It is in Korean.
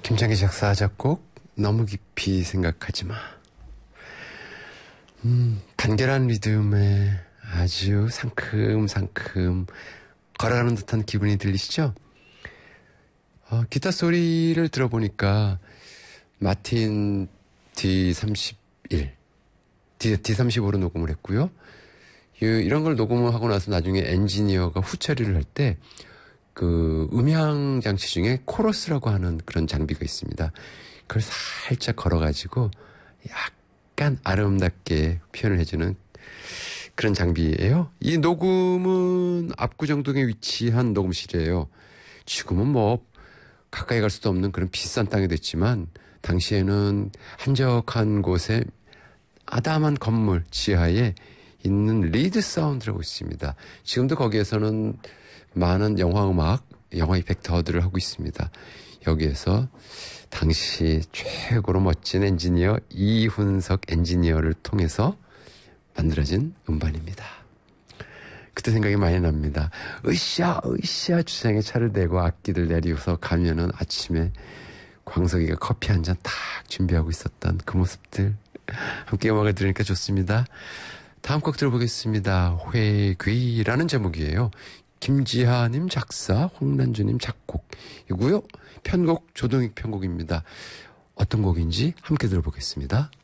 김창기 작사 작곡 너무 깊이 생각하지 마. 간결한 리듬에 아주 상큼상큼 걸어가는 듯한 기분이 들리시죠? 기타 소리를 들어보니까 마틴 D35로 녹음을 했고요. 이런 걸 녹음을 하고 나서 나중에 엔지니어가 후처리를 할 때 그 음향 장치 중에 코러스라고 하는 그런 장비가 있습니다. 그걸 살짝 걸어가지고 약간 아름답게 표현을 해주는 그런 장비예요. 이 녹음은 압구정동에 위치한 녹음실이에요. 지금은 뭐 가까이 갈 수도 없는 그런 비싼 땅이 됐지만 당시에는 한적한 곳에 아담한 건물 지하에 있는 리드 사운드라고 있습니다. 지금도 거기에서는 많은 영화 이펙터들을 하고 있습니다. 여기에서 당시 최고로 멋진 엔지니어 이훈석 엔지니어를 통해서 만들어진 음반입니다. 그때 생각이 많이 납니다. 으쌰 주차장에 차를 대고 악기들 내리고서 가면은 아침에 광석이가 커피 한 잔 딱 준비하고 있었던 그 모습들 함께 음악을 들으니까 좋습니다. 다음 곡 들어보겠습니다. 회귀라는 제목이에요. 김지하님 작사, 홍란주님 작곡이고요. 편곡 조동익 편곡입니다. 어떤 곡인지 함께 들어보겠습니다.